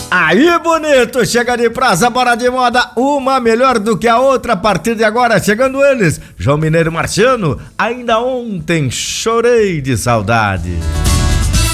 Aí, bonito, chega de praça, bora de moda, uma melhor do que a outra, a partir de agora, chegando eles, João Mineiro e Marciano, ainda ontem chorei de saudade.